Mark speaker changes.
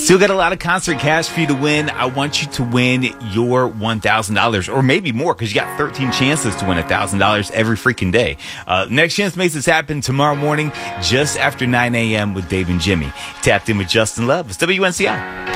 Speaker 1: Still got a lot of concert cash for you to win. I want you to win your $1,000 or maybe more because you got 13 chances to win $1,000 every freaking day. Next chance makes this happen tomorrow morning just after 9 a.m. with Dave and Jimmy. Tapped in with Justin Love. It's WNCI.